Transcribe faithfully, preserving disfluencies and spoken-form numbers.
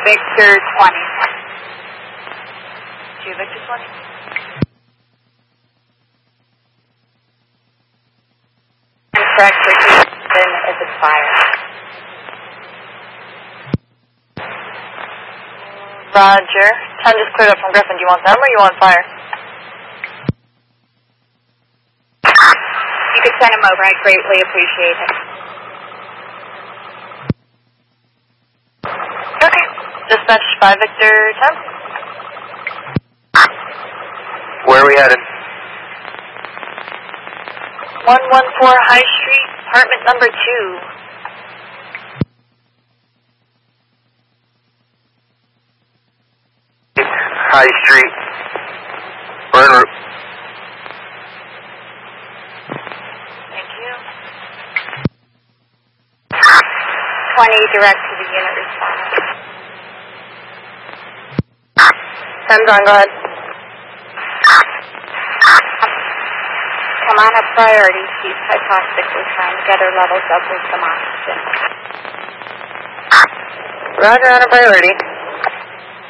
Victor twenty. two Victor twenty. Correct for Houston if it's fire. Roger. ten just cleared up from Griffin. Do you want them or you want fire? You could send them over. I'd greatly appreciate it. Okay. Dispatch five Victor ten. Where are we headed? one one four High Street, apartment number two. High Street. Burn route. Thank you. twenty direct to the unit response. Sun's on, go ahead. Come on up priority. She's hypoxically trying to get her levels up with some oxygen. Roger, on a priority.